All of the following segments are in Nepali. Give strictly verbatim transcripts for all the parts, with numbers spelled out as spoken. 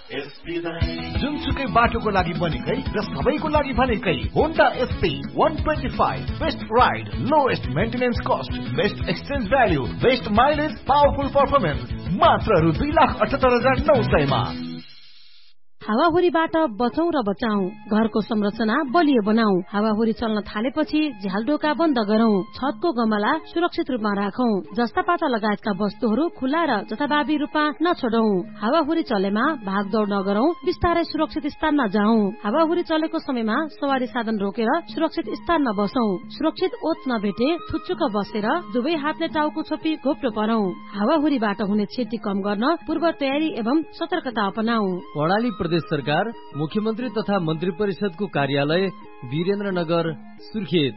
जुनसुकै बाटोको लागि बनेकै र सबैको लागि भनेकै Honda SP one twenty-five best ride, lowest maintenance cost, best exchange value, best mileage, powerful performance, मात्र रु दुई लाख अठहत्तर हजार नौ सयमा। हावाहुरीबाट बचौं र बचाऊ, घरको संरचना बलियो बनाऊ। हावाहुरी चल्न थालेपछि झ्यालडोका बन्द गरौं, छतको गमला सुरक्षित रूपमा राखौं, जस्ता पाता लगायतका वस्तुहरू खुला र जथाभावी रूपमा नछोडौं। हावाहुरी चलेमा भागदौड नगरौं, बिस्तारै सुरक्षित स्थानमा जाऊ। हावाहुरी चलेको समयमा सवारी साधन रोकेर सुरक्षित स्थानमा बसौं। सुरक्षित ओत नभेटे थुच्चुक बसेर दुवै हातले टाउको छोपी घोप्टो परौं। हावाहुरीबाट हुने क्षति कम गर्न पूर्व तयारी एवं सतर्कता अपनाऊ। कर्णाली प्रदेश सरकार मुख्यमन्त्री तथा मन्त्री परिषदको कार्यालय वीरेन्द्रनगर सुर्खेत।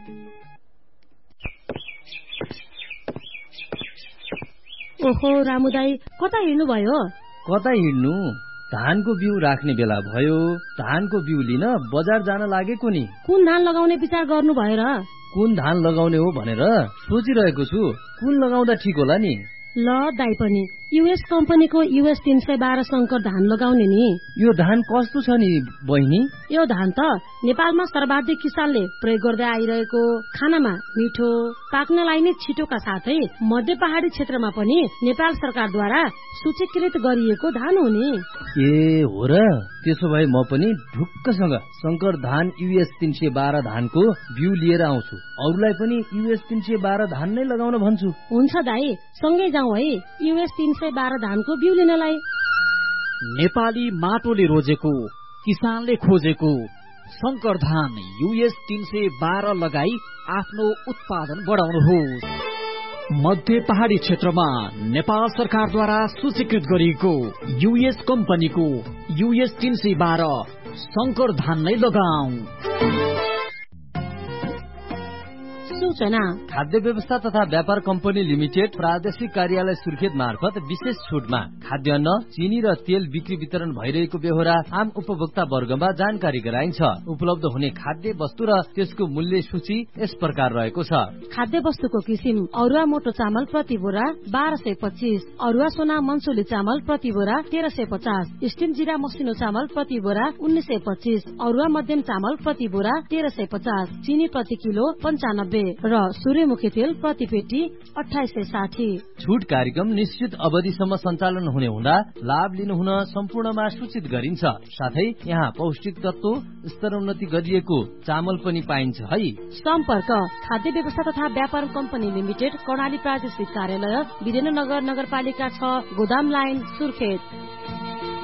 ओहो रामुदाई, कता हिँड्नु भयो? कता हिँड्नु, धानको बिउ राख्ने बेला भयो। धानको बिउ लिन बजार जान लागेको नि। कुन धान लगाउने विचार गर्नु भयो र? कुन धान लगाउने हो भनेर सोचिरहेको छु। कुन लगाउँदा ठिक होला नि? ल दाई पनि युएस कम्पनीको युएस तीन सय बाह्र शंकर धान लगाउने नि। यो धान कस्तो छ नि बहिनी? यो धान त नेपालमा सर्वाधिक किसानले प्रयोग गर्दै आइरहेको, खानामा मिठो, पाक्नलाई नै छिटोका साथै मध्य पहाडी क्षेत्रमा पनि नेपाल सरकारद्वारा सूचीकृत गरिएको धान हो नि। ए हो र, त्यसो भए म पनि ढुक्कसँग शंकर धान युएस तीन सय बाह्र धानको बिउ लिएर आउँछु। अरूलाई पनि युएस तीन सय बाह्र धान नै लगाउन भन्छु। हुन्छ दाई, सँगै जाउँ है युएस तीन सय बाह्र धानको बिउ लिनलाई। नेपाली माटोले रोजेको, किसानले खोजेको शंकर धान युएस तीन सय बाह्र लगाई आफ्नो उत्पादन बढाउनुहोस्। मध्य पहाडी क्षेत्रमा नेपाल सरकारद्वारा सूचीकृत गरिएको युएस कम्पनीको युएस तीन सय बाह्र शंकर धान नै लगाऊ। सूचना खाद्य व्यवस्था तथा व्यापार कम्पनी लिमिटेड प्रादेशिक कार्यालय सुर्खेत मार्फत विशेष छुटमा खाद्यान्न, चिनी र तेल बिक्री वितरण भइरहेको बेहोरा आम उपभोक्ता वर्गमा जानकारी गराइन्छ। उपलब्ध हुने खाद्य वस्तु र त्यसको मूल्य सूची यस प्रकार रहेको छ। खाद्य वस्तुको किसिम: अरुवा मोटो चामल प्रति बोरा बाह्र सय पच्चीस, अरुवा सोना मनसुली चामल प्रति बोरा तेह्र सय पचास, स्टिम जिरा मसिनो चामल प्रति बोरा उन्नाइस सय पच्चीस, अरुवा मध्यम चामल प्रति बोरा तेह्र सय पचास, चिनी प्रति किलो पञ्चानब्बे र सूर्यमुखी तेल प्रति पेटी अठाइस सय साठी। छुट कार्यक्रम निश्चित अवधिसम्म सञ्चालन हुने हुँदा लाभ लिनु हुन सम्पूर्णमा सूचित गरिन्छ। साथै यहाँ पौष्टिक तत्व स्तरोन्नति गरिएको चामल पनि पाइन्छ है। सम्पर्क खाद्य व्यवस्था तथा व्यापार कम्पनी लिमिटेड, कर्णाली प्रादेशिक कार्यालय, वीरेन्द्रनगर नगरपालिका छ, गोदाम लाइन, सुर्खेत।